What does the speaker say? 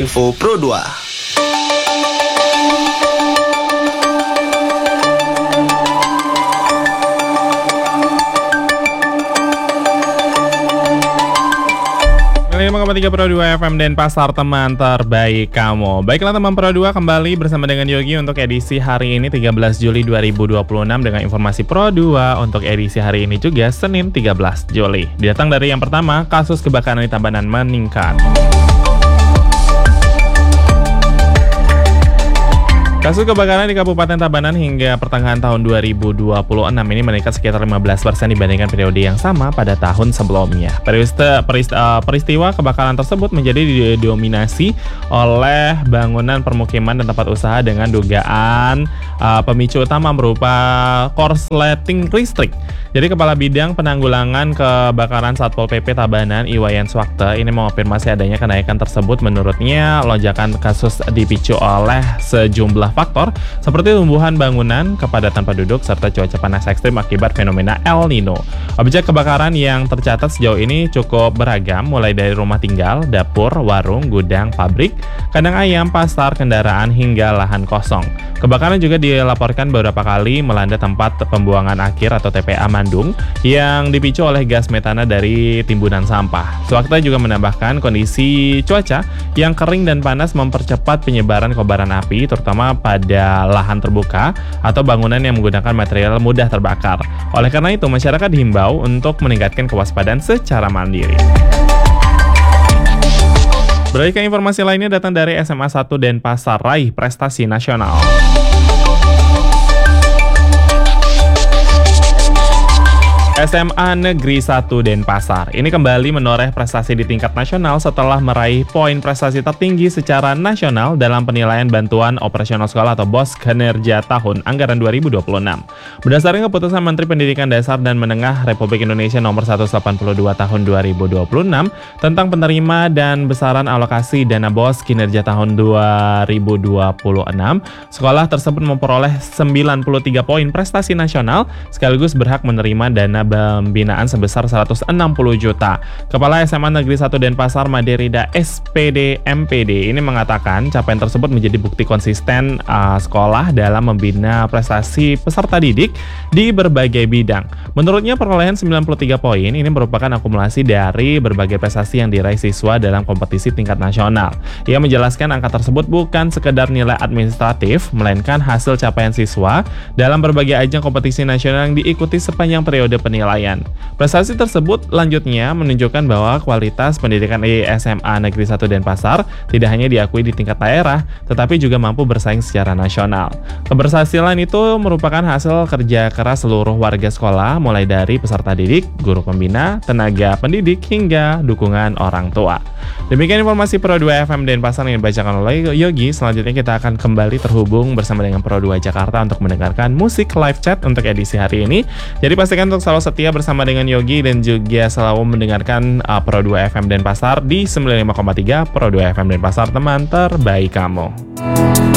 Info Pro 2. Tiga Pro 2 FM Denpasar, teman terbaik kamu. Baiklah teman Pro 2, kembali bersama dengan Yogi untuk edisi hari ini 13 Juli 2026 dengan informasi Pro 2 untuk edisi hari ini juga Senin 13 Juli. Datang dari yang pertama, kasus kebakaran di Tabanan meningkat. Kasus kebakaran di Kabupaten Tabanan hingga pertengahan tahun 2026 ini meningkat sekitar 15% dibandingkan periode yang sama pada tahun sebelumnya. Peristiwa kebakaran tersebut menjadi didominasi oleh bangunan permukiman dan tempat usaha dengan dugaan pemicu utama berupa korsleting listrik. Jadi Kepala Bidang Penanggulangan Kebakaran Satpol PP Tabanan, Iwayan Swakte, ini mengonfirmasi adanya kenaikan tersebut. Menurutnya, lonjakan kasus dipicu oleh sejumlah faktor seperti tumbuhan bangunan, kepadatan penduduk, serta cuaca panas ekstrim akibat fenomena El Nino. Objek kebakaran yang tercatat sejauh ini cukup beragam, mulai dari rumah tinggal, dapur, warung, gudang, pabrik, kandang ayam, pasar, kendaraan, hingga lahan kosong. Kebakaran juga dilaporkan beberapa kali melanda tempat pembuangan akhir atau TPA Mandung yang dipicu oleh gas metana dari timbunan sampah. Swakta juga menambahkan kondisi cuaca yang kering dan panas mempercepat penyebaran kobaran api, terutama pada lahan terbuka atau bangunan yang menggunakan material mudah terbakar. Oleh karena itu, masyarakat dihimbau untuk meningkatkan kewaspadaan secara mandiri. Beralih ke informasi lainnya datang dari SMA 1 Denpasar raih prestasi nasional. SMA Negeri 1 Denpasar ini kembali menoreh prestasi di tingkat nasional setelah meraih poin prestasi tertinggi secara nasional dalam penilaian bantuan operasional sekolah atau BOS Kinerja Tahun Anggaran 2026. Berdasarkan keputusan Menteri Pendidikan Dasar dan Menengah Republik Indonesia Nomor 182 Tahun 2026 tentang penerima dan besaran alokasi dana BOS Kinerja Tahun 2026, sekolah tersebut memperoleh 93 poin prestasi nasional sekaligus berhak menerima dana pembinaan sebesar 160 juta. Kepala SMA Negeri 1 Denpasar Maderida SPD MPD ini mengatakan capaian tersebut menjadi bukti konsisten sekolah dalam membina prestasi peserta didik di berbagai bidang. Menurutnya perolehan 93 poin ini merupakan akumulasi dari berbagai prestasi yang diraih siswa dalam kompetisi tingkat nasional. Ia menjelaskan angka tersebut bukan sekedar nilai administratif, melainkan hasil capaian siswa dalam berbagai ajang kompetisi nasional yang diikuti sepanjang periode penilaian. Prestasi tersebut lanjutnya menunjukkan bahwa kualitas pendidikan di SMA Negeri 1 Denpasar tidak hanya diakui di tingkat daerah, tetapi juga mampu bersaing secara nasional. Keberhasilan itu merupakan hasil kerja keras seluruh warga sekolah, mulai dari peserta didik, guru pembina, tenaga pendidik, hingga dukungan orang tua. Demikian informasi Pro 2 FM Denpasar yang dibacakan oleh Yogi. Selanjutnya kita akan kembali terhubung bersama dengan Pro 2 Jakarta untuk mendengarkan musik live chat untuk edisi hari ini. Jadi pastikan untuk selalu setia bersama dengan Yogi dan juga selalu mendengarkan Pro 2 FM Denpasar di 95,3 Pro 2 FM Denpasar, teman terbaik kamu.